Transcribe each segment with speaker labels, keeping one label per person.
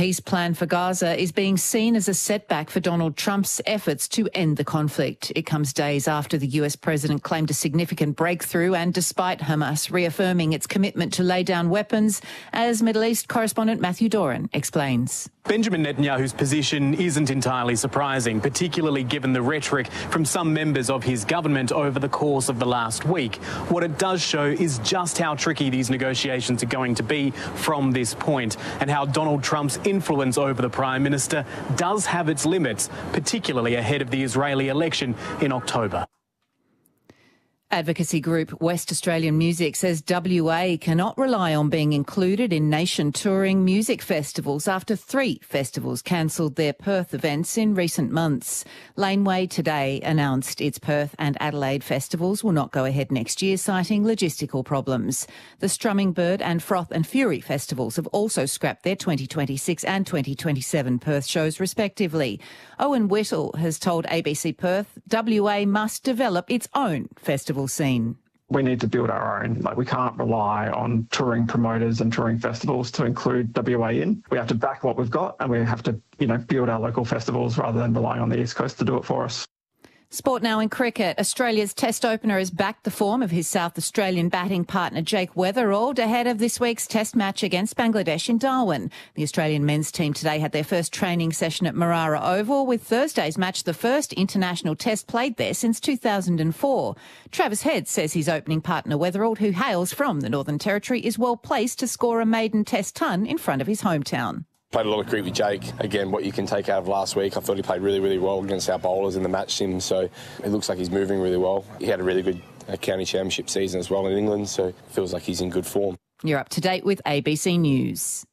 Speaker 1: peace plan for Gaza is being seen as a setback for Donald Trump's efforts to end the conflict. It comes days after the US president claimed a significant breakthrough and despite Hamas reaffirming its commitment to lay down weapons, as Middle East correspondent Matthew Doran explains.
Speaker 2: Benjamin Netanyahu's position isn't entirely surprising, particularly given the rhetoric from some members of his government over the course of the last week. What it does show is just how tricky these negotiations are going to be from this point, and how Donald Trump's influence over the Prime Minister does have its limits, particularly ahead of the Israeli election in October.
Speaker 1: Advocacy group West Australian Music says WA cannot rely on being included in nation touring music festivals after 3 festivals cancelled their Perth events in recent months. Laneway today announced its Perth and Adelaide festivals will not go ahead next year, citing logistical problems. The Strumming Bird and Froth and Fury festivals have also scrapped their 2026 and 2027 Perth shows respectively. Owen Whittle has told ABC Perth WA must develop its own festival scene.
Speaker 3: We need to build our own. We can't rely on touring promoters and touring festivals to include WA in. We have to back what we've got, and we have to, build our local festivals rather than relying on the East Coast to do it for us.
Speaker 1: Sport now in cricket. Australia's Test opener has backed the form of his South Australian batting partner Jake Weatherald ahead of this week's Test match against Bangladesh in Darwin. The Australian men's team today had their first training session at Marara Oval, with Thursday's match the first international Test played there since 2004. Travis Head says his opening partner Weatherald, who hails from the Northern Territory, is well placed to score a maiden Test ton in front of his hometown.
Speaker 4: Played a lot of cricket with Jake. Again, what you can take out of last week, I thought he played really, really well against our bowlers in the match sim, so it looks like he's moving really well. He had a really good county championship season as well in England, so it feels like he's in good form.
Speaker 1: You're up to date with ABC News.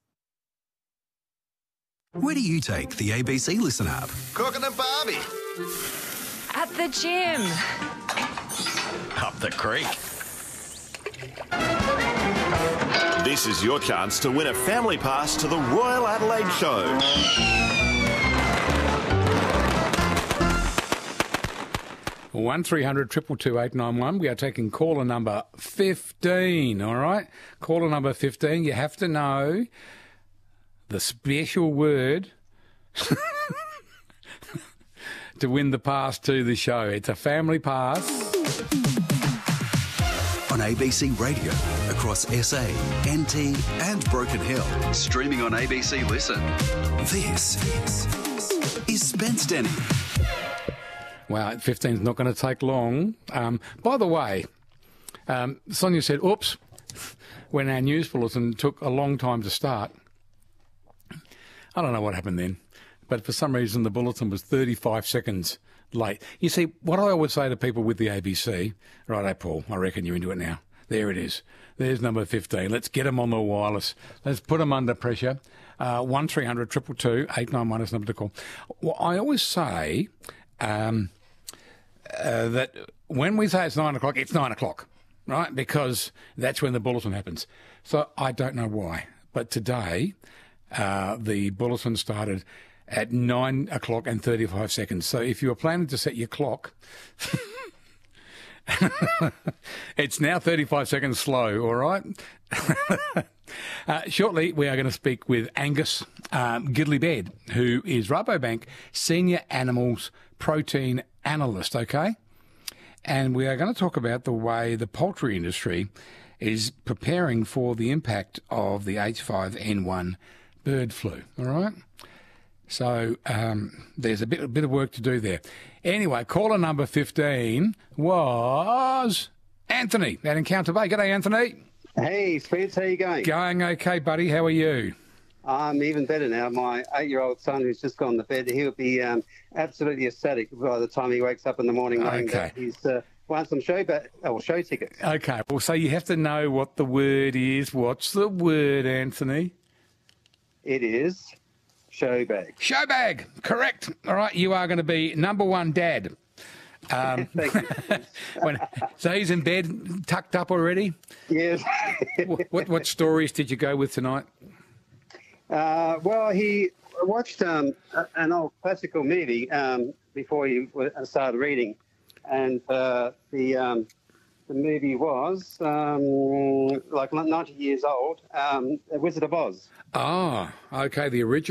Speaker 5: Where do you take the ABC Listen app?
Speaker 6: Cooking and Barbie.
Speaker 7: At the gym.
Speaker 6: Up the creek. This is your chance to win a family pass to the Royal Adelaide Show.
Speaker 8: One 1300 We are taking caller number 15, all right? Caller number 15, you have to know the special word to win the pass to the show. It's a family pass.
Speaker 5: On ABC Radio, across SA, NT and Broken Hill. Streaming on ABC Listen. This is Spence Denny.
Speaker 8: Wow, 15 is not going to take long. By the way, Sonia said, oops, when our news bulletin took a long time to start. I don't know what happened then, but for some reason the bulletin was 35 seconds late. You see, what I always say to people with the ABC, righto, Paul, I reckon you're into it now. There it is. There's number 15. Let's get them on the wireless. Let's put them under pressure. 1300 222 891 is number to call. Well, I always say that when we say it's 9 o'clock, it's 9 o'clock, right? Because that's when the bulletin happens. So I don't know why. But today, the bulletin started at 9 o'clock and 35 seconds. So if you were planning to set your clock, it's now 35 seconds slow, all right? Shortly, we are going to speak with Angus Gidley-Baird, who is Rabobank Senior Animals Protein Analyst, okay? And we are going to talk about the way the poultry industry is preparing for the impact of the H5N1 bird flu, all right? So there's a bit of work to do there. Anyway, caller number 15 was Anthony at Encounter Bay. G'day, Anthony.
Speaker 9: Hey, Spence, how you going?
Speaker 8: Going okay, buddy. How are you?
Speaker 9: I'm even better now. My 8-year-old son, who's just gone to bed, he'll be absolutely ecstatic by the time he wakes up in the morning knowing that he's won some show tickets.
Speaker 8: Okay, well, so you have to know what the word is. What's the word, Anthony?
Speaker 9: It is showbag.
Speaker 8: Showbag, correct. All right, you are going to be number one dad.
Speaker 9: Thank you.
Speaker 8: So he's in bed, tucked up already?
Speaker 9: Yes.
Speaker 8: What stories did you go with tonight?
Speaker 9: Well, he watched an old classical movie before he started reading, and the movie was like 90 years old, Wizard of Oz.
Speaker 8: Ah, okay, the original.